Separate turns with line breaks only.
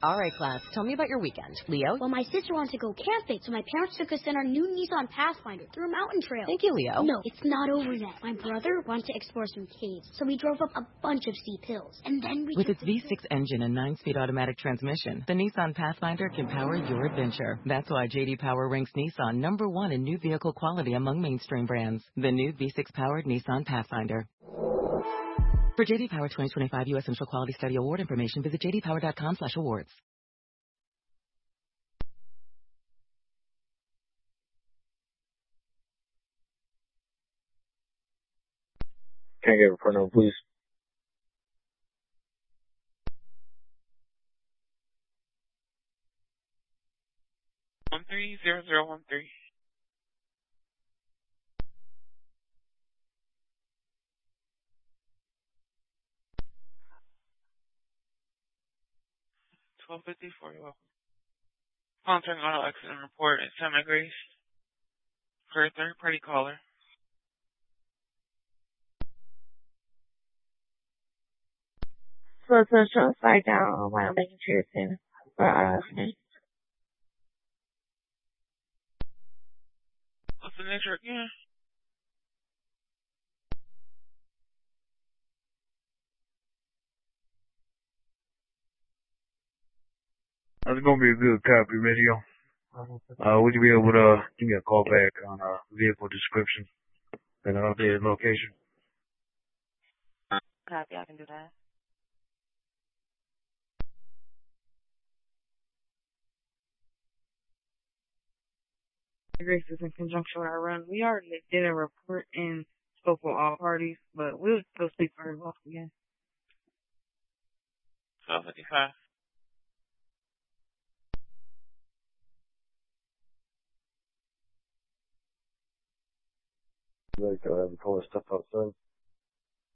All right, class. Tell me about your weekend. Leo?
Well, my sister wanted to go camping, so my parents took us in our new Nissan Pathfinder through a mountain trail.
Thank you, Leo.
No, it's not over yet. My brother wanted to explore some caves, so we drove up a bunch of steep hills. And then
With its V6 engine and 9-speed automatic transmission, the Nissan Pathfinder can power your adventure. That's why J.D. Power ranks Nissan #1 in new vehicle quality among mainstream brands. The new V6-powered Nissan Pathfinder. For J.D. Power 2025 U.S. Central Quality Study Award information, visit jdpower.com/awards.
Can I get a printout, please?
One 130013. $12.54. You're welcome. Monitoring auto accident report at Semi Grace for a third-party caller.
So it's a short slide down while making sure it's in for auto accident.
What's the network? Yeah.
That's gonna be a good copy radio. Would you be able to give me a call back on vehicle description and an updated location?
Copy, I can do that.
Grace is in conjunction with our run. We already did a report and spoke with all parties, but we'll still speak for her again.
12:55.
Like, before stuff outside.